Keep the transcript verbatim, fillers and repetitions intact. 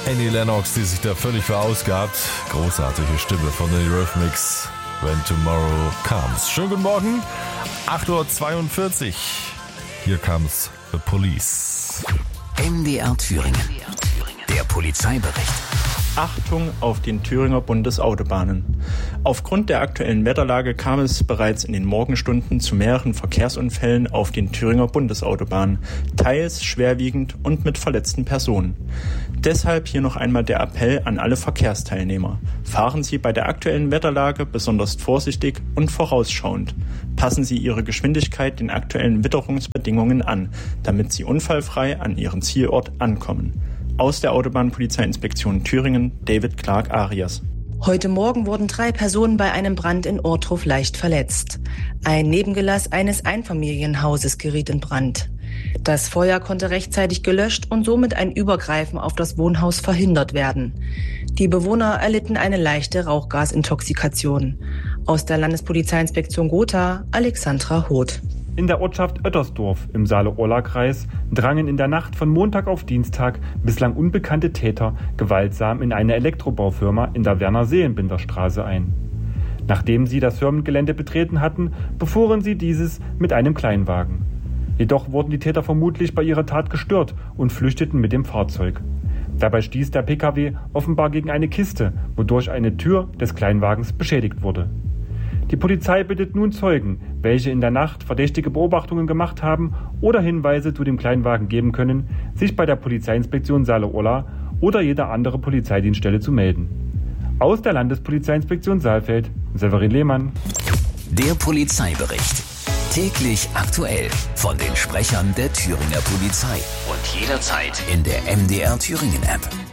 Annie Lennox, die sich da völlig verausgabt. Großartige Stimme von den Eurythmics. When Tomorrow Comes. Schönen guten Morgen. acht Uhr zweiundvierzig. Here comes the police. M D R Thüringen. Der Polizeibericht. Achtung auf den Thüringer Bundesautobahnen. Aufgrund der aktuellen Wetterlage kam es bereits in den Morgenstunden zu mehreren Verkehrsunfällen auf den Thüringer Bundesautobahnen, teils schwerwiegend und mit verletzten Personen. Deshalb hier noch einmal der Appell an alle Verkehrsteilnehmer. Fahren Sie bei der aktuellen Wetterlage besonders vorsichtig und vorausschauend. Passen Sie Ihre Geschwindigkeit den aktuellen Witterungsbedingungen an, damit Sie unfallfrei an Ihren Zielort ankommen. Aus der Autobahnpolizeiinspektion Thüringen, David Clark Arias. Heute Morgen wurden drei Personen bei einem Brand in Ortruf leicht verletzt. Ein Nebengelass eines Einfamilienhauses geriet in Brand. Das Feuer konnte rechtzeitig gelöscht und somit ein Übergreifen auf das Wohnhaus verhindert werden. Die Bewohner erlitten eine leichte Rauchgasintoxikation. Aus der Landespolizeiinspektion Gotha, Alexandra Hoth. In der Ortschaft Oettersdorf im Saale-Orla-Kreis drangen in der Nacht von Montag auf Dienstag bislang unbekannte Täter gewaltsam in eine Elektrobaufirma in der Werner-Seelenbinder-Straße ein. Nachdem sie das Firmengelände betreten hatten, befuhren sie dieses mit einem Kleinwagen. Jedoch wurden die Täter vermutlich bei ihrer Tat gestört und flüchteten mit dem Fahrzeug. Dabei stieß der Pkw offenbar gegen eine Kiste, wodurch eine Tür des Kleinwagens beschädigt wurde. Die Polizei bittet nun Zeugen, welche in der Nacht verdächtige Beobachtungen gemacht haben oder Hinweise zu dem Kleinwagen geben können, sich bei der Polizeiinspektion Saale-Orla oder jeder andere Polizeidienststelle zu melden. Aus der Landespolizeiinspektion Saalfeld, Severin Lehmann. Der Polizeibericht. Täglich aktuell von den Sprechern der Thüringer Polizei. Und jederzeit in der M D R Thüringen App.